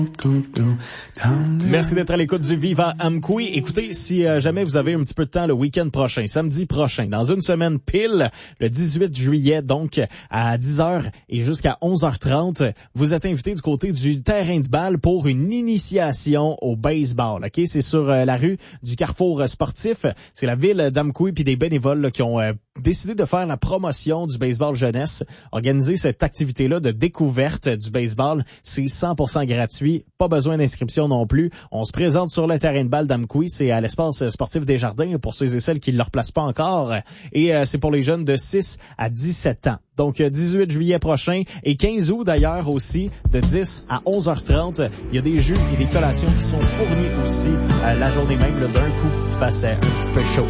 Merci d'être à l'écoute du Viva Amqui. Écoutez, si jamais vous avez un petit peu de temps le week-end prochain, samedi prochain, dans une semaine pile, le 18 juillet, donc à 10h et jusqu'à 11h30, vous êtes invité du côté du terrain de balle pour une initiation au baseball. Ok, c'est sur la rue du Carrefour sportif. C'est la ville d'Amqui puis des bénévoles là, qui ont décidé de faire la promotion du baseball jeunesse, organiser cette activité-là de découverte du baseball. C'est 100% gratuit, pas besoin d'inscription non plus. On se présente sur le terrain de balle d'Amqui, c'est à l'espace sportif des Jardins pour ceux et celles qui ne le replacent pas encore. Et c'est pour les jeunes de 6 à 17 ans. Donc 18 juillet prochain et 15 août d'ailleurs aussi, de 10 à 11h30. Il y a des jus et des collations qui sont fournis aussi la journée même là, d'un coup qui passe un petit peu chaud.